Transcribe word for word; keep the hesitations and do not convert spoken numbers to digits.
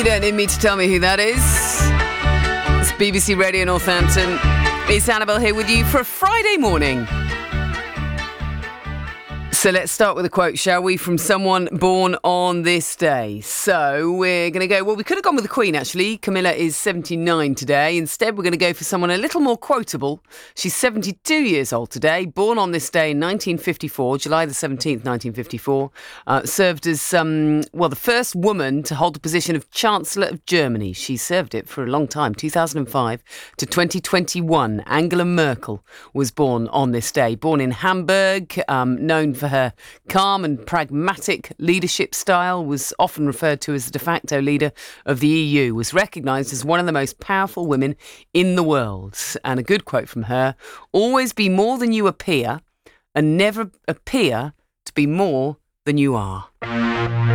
You don't need me to tell me who that is. It's B B C Radio Northampton. It's Annabelle here with you for a Friday morning. So let's start with a quote, shall we, from someone born on this day. So we're going to go, well, we could have gone with the Queen, actually. Camilla is seventy-nine today. Instead, we're going to go for someone a little more quotable. She's seventy-two years old today, born on this day in nineteen fifty-four, July the seventeenth, nineteen fifty-four. Uh, served as, um, well, the first woman to hold the position of Chancellor of Germany. She served it for a long time, two thousand five to twenty twenty-one. Angela Merkel was born on this day. Born in Hamburg, um, known for her calm and pragmatic leadership style, was often referred to as the de facto leader of the E U, was recognised as one of the most powerful women in the world. And a good quote from her: always be more than you appear and never appear to be more than you are.